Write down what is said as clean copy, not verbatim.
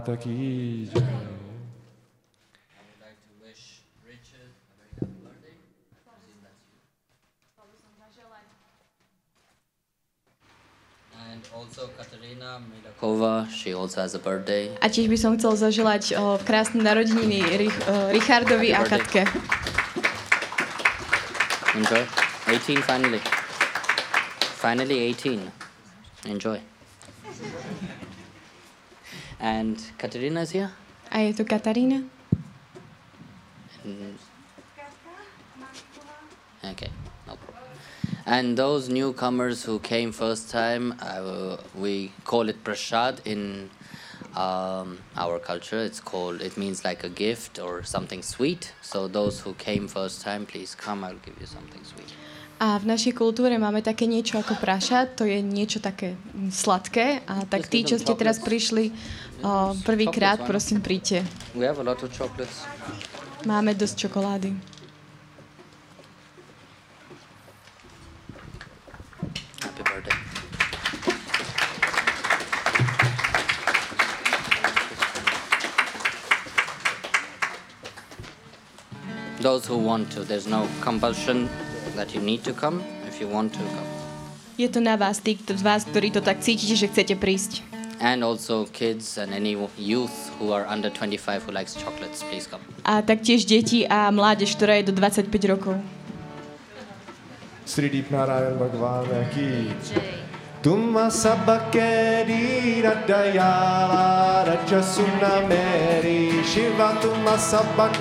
Taky jaj. And also Katerina Milakova, she also has a birthday. A tiež by som chcel zaželať krásne narodeniny Richardovi a Katke. Enjoy. 18 finally. Finally 18. Enjoy. And Katerina is here? A je tu Katarína? Okay, no problem. And those newcomers who came first time, we call it prasad in our culture. It means like a gift or something sweet. So those who came first time, please come, I'll give you something sweet. A v našej kultúre máme také niečo ako prašat, to je niečo také sladké. A tak tí, čo ste teraz prišli prvýkrát, prosím, príďte. We have a lot of chocolates. Máme dosť čokolády. Happy birthday. Those who want to, there's no compulsion that you need to come. If you want to, come. Je to na vás, tí z vás, ktorí to tak cítite, že chcete prísť. And also kids and any youth who are under 25 who likes chocolates, please come. A taktiež deti a mládež, ktorá je do 25 rokov. Sri Deep Narayan Bhagwan ki Tumma sabake di radayala rajasuna meri Shiva tumma sabake